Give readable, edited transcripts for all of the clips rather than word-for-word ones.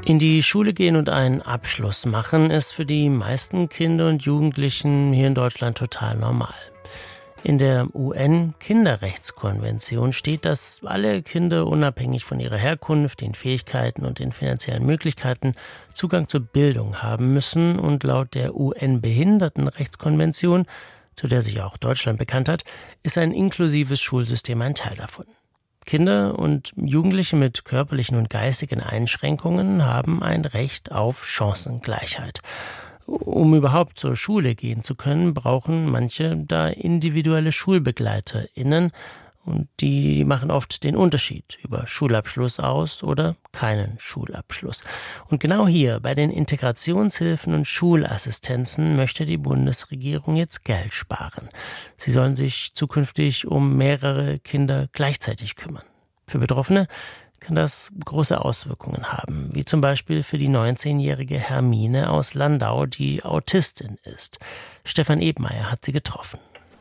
In die Schule gehen und einen Abschluss machen ist für die meisten Kinder und Jugendlichen hier in Deutschland total normal. In der UN-Kinderrechtskonvention steht, dass alle Kinder unabhängig von ihrer Herkunft, den Fähigkeiten und den finanziellen Möglichkeiten Zugang zur Bildung haben müssen. Und laut der UN-Behindertenrechtskonvention, zu der sich auch Deutschland bekannt hat, ist ein inklusives Schulsystem ein Teil davon. Kinder und Jugendliche mit körperlichen und geistigen Einschränkungen haben ein Recht auf Chancengleichheit. Um überhaupt zur Schule gehen zu können, brauchen manche da individuelle SchulbegleiterInnen. Und die machen oft den Unterschied über Schulabschluss aus oder keinen Schulabschluss. Und genau hier bei den Integrationshilfen und Schulassistenzen möchte die Bundesregierung jetzt Geld sparen. Sie sollen sich zukünftig um mehrere Kinder gleichzeitig kümmern. Für Betroffene kann das große Auswirkungen haben, wie zum Beispiel für die 19-jährige Hermine aus Landau, die Autistin ist. Stefan Ebmeier hat sie getroffen.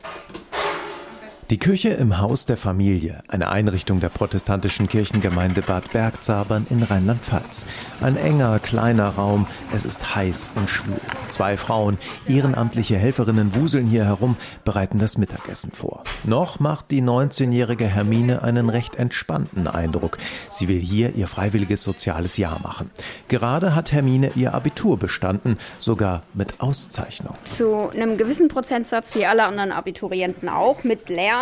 Die Küche im Haus der Familie, eine Einrichtung der protestantischen Kirchengemeinde Bad Bergzabern in Rheinland-Pfalz. Ein enger, kleiner Raum, es ist heiß und schwül. 2 Frauen, ehrenamtliche Helferinnen, wuseln hier herum, bereiten das Mittagessen vor. Noch macht die 19-jährige Hermine einen recht entspannten Eindruck. Sie will hier ihr freiwilliges soziales Jahr machen. Gerade hat Hermine ihr Abitur bestanden, sogar mit Auszeichnung. Zu einem gewissen Prozentsatz, wie alle anderen Abiturienten auch, mit Lernen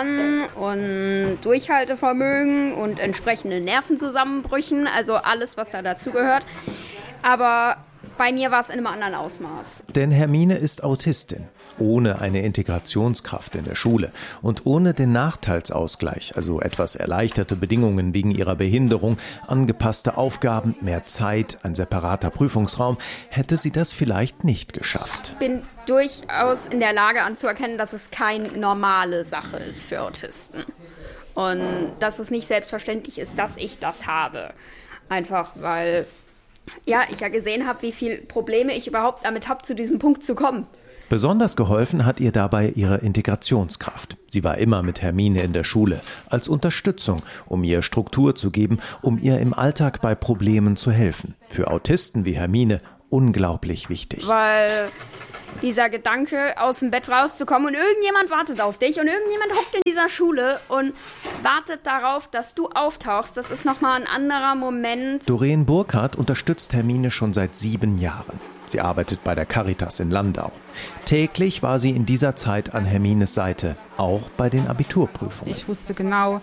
und Durchhaltevermögen und entsprechenden Nervenzusammenbrüchen, also alles, was da dazugehört. Aber bei mir war es in einem anderen Ausmaß. Denn Hermine ist Autistin, ohne eine Integrationskraft in der Schule und ohne den Nachteilsausgleich, also etwas erleichterte Bedingungen wegen ihrer Behinderung, angepasste Aufgaben, mehr Zeit, ein separater Prüfungsraum, hätte sie das vielleicht nicht geschafft. Ich bin durchaus in der Lage anzuerkennen, dass es keine normale Sache ist für Autisten. Und dass es nicht selbstverständlich ist, dass ich das habe. Einfach weil ich ja gesehen habe, wie viele Probleme ich überhaupt damit habe, zu diesem Punkt zu kommen. Besonders geholfen hat ihr dabei ihre Integrationskraft. Sie war immer mit Hermine in der Schule, als Unterstützung, um ihr Struktur zu geben, um ihr im Alltag bei Problemen zu helfen. Für Autisten wie Hermine unglaublich wichtig. Weil dieser Gedanke, aus dem Bett rauszukommen und irgendjemand wartet auf dich und irgendjemand hockt in dieser Schule und wartet darauf, dass du auftauchst, das ist nochmal ein anderer Moment. Doreen Burkhardt unterstützt Hermine schon seit 7 Jahren. Sie arbeitet bei der Caritas in Landau. Täglich war sie in dieser Zeit an Hermines Seite, auch bei den Abiturprüfungen. Ich wusste genau,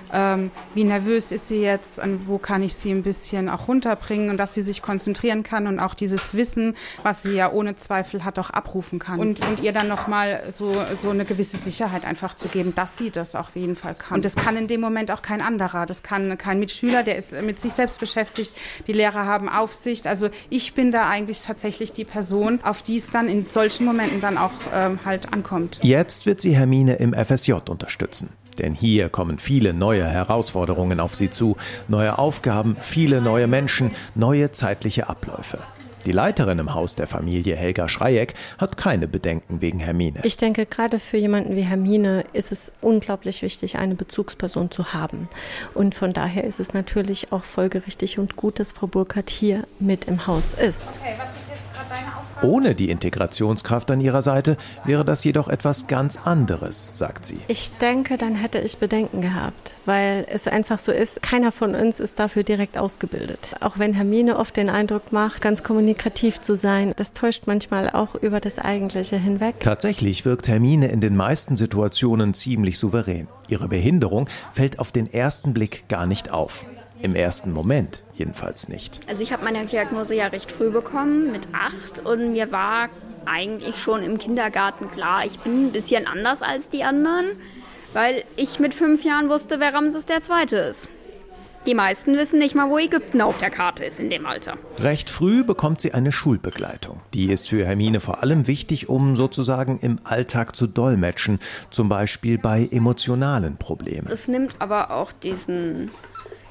wie nervös ist sie jetzt und wo kann ich sie ein bisschen auch runterbringen und dass sie sich konzentrieren kann und auch dieses Wissen, was sie ja ohne Zweifel hat, auch abrufen kann. Und ihr dann nochmal so eine gewisse Sicherheit einfach zu geben, dass sie das auf jeden Fall kann. Und das kann in dem Moment auch kein anderer. Das kann kein Mitschüler, der ist mit sich selbst beschäftigt. Die Lehrer haben Aufsicht. Also ich bin da eigentlich tatsächlich die Person, auf die es dann in solchen Momenten dann auch halt ankommt. Jetzt wird sie Hermine im FSJ unterstützen. Denn hier kommen viele neue Herausforderungen auf sie zu, neue Aufgaben, viele neue Menschen, neue zeitliche Abläufe. Die Leiterin im Haus der Familie, Helga Schreieck, hat keine Bedenken wegen Hermine. Ich denke, gerade für jemanden wie Hermine ist es unglaublich wichtig, eine Bezugsperson zu haben. Und von daher ist es natürlich auch folgerichtig und gut, dass Frau Burkhardt hier mit im Haus ist. Okay, was ist jetzt gerade deine Aufgabe? Ohne die Integrationskraft an ihrer Seite wäre das jedoch etwas ganz anderes, sagt sie. Ich denke, dann hätte ich Bedenken gehabt, weil es einfach so ist, keiner von uns ist dafür direkt ausgebildet. Auch wenn Hermine oft den Eindruck macht, ganz kommunikativ zu sein, das täuscht manchmal auch über das Eigentliche hinweg. Tatsächlich wirkt Hermine in den meisten Situationen ziemlich souverän. Ihre Behinderung fällt auf den ersten Blick gar nicht auf. Im ersten Moment jedenfalls nicht. Also ich habe meine Diagnose ja recht früh bekommen, mit 8. Und mir war eigentlich schon im Kindergarten klar, ich bin ein bisschen anders als die anderen, weil ich mit 5 Jahren wusste, wer Ramses II. Ist. Die meisten wissen nicht mal, wo Ägypten auf der Karte ist in dem Alter. Recht früh bekommt sie eine Schulbegleitung. Die ist für Hermine vor allem wichtig, um sozusagen im Alltag zu dolmetschen, zum Beispiel bei emotionalen Problemen. Es nimmt aber auch diesen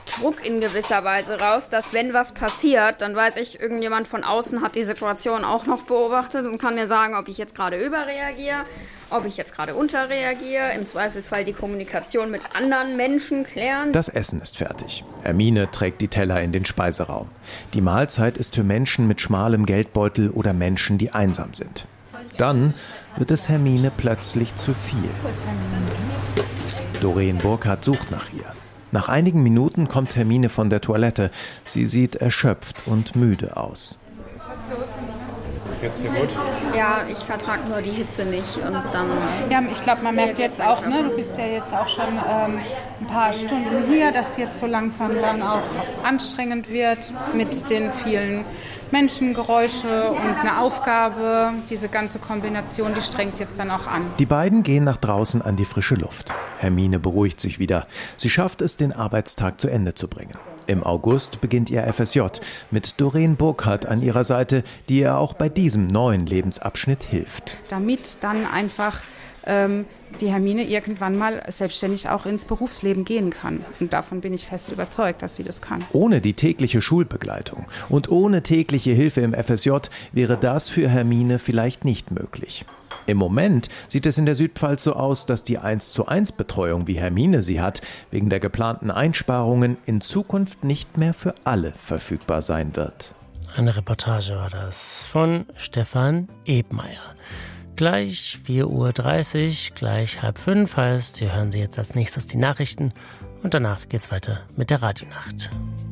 Druck in gewisser Weise raus, dass wenn was passiert, dann weiß ich, irgendjemand von außen hat die Situation auch noch beobachtet und kann mir sagen, ob ich jetzt gerade überreagiere, ob ich jetzt gerade unterreagiere, im Zweifelsfall die Kommunikation mit anderen Menschen klären. Das Essen ist fertig. Hermine trägt die Teller in den Speiseraum. Die Mahlzeit ist für Menschen mit schmalem Geldbeutel oder Menschen, die einsam sind. Dann wird es Hermine plötzlich zu viel. Doreen Burkhardt sucht nach ihr. Nach einigen Minuten kommt Hermine von der Toilette. Sie sieht erschöpft und müde aus. Geht's dir gut? Ja, ich vertrage nur die Hitze nicht und dann... Ja, ich glaube, man merkt jetzt auch, ne, du bist ja jetzt auch schon ein paar Stunden hier, dass jetzt so langsam dann auch anstrengend wird mit den vielen Menschengeräusche und eine Aufgabe. Diese ganze Kombination, die strengt jetzt dann auch an. Die beiden gehen nach draußen an die frische Luft. Hermine beruhigt sich wieder. Sie schafft es, den Arbeitstag zu Ende zu bringen. Im August beginnt ihr FSJ mit Doreen Burkhardt an ihrer Seite, die ihr auch bei diesem neuen Lebensabschnitt hilft. Damit dann einfach die Hermine irgendwann mal selbstständig auch ins Berufsleben gehen kann. Und davon bin ich fest überzeugt, dass sie das kann. Ohne die tägliche Schulbegleitung und ohne tägliche Hilfe im FSJ wäre das für Hermine vielleicht nicht möglich. Im Moment sieht es in der Südpfalz so aus, dass die 1:1-Betreuung, wie Hermine sie hat, wegen der geplanten Einsparungen in Zukunft nicht mehr für alle verfügbar sein wird. Eine Reportage war das von Stefan Ebmeier. Gleich 4:30 Uhr, gleich 4:30 heißt, hier hören Sie jetzt als nächstes die Nachrichten und danach geht's weiter mit der Radionacht.